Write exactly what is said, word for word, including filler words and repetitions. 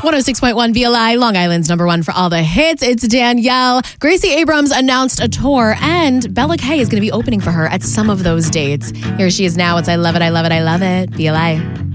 one oh six point one V L I, Long Island's number one for all the hits. It's Danielle. Gracie Abrams announced a tour, and Bella Kay is going to be opening for her at some of those dates. Here she is now. It's I Love It, I Love It, I Love It. V L I.